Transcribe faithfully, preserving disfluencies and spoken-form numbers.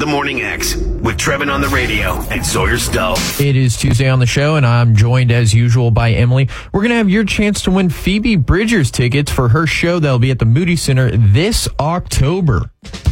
The Morning X with Trevin on the radio and Sawyer Stowe. It is Tuesday on the show, and I'm joined as usual by Emily. We're going to have your chance to win Phoebe Bridgers tickets for her show that'll be at the Moody Center this October.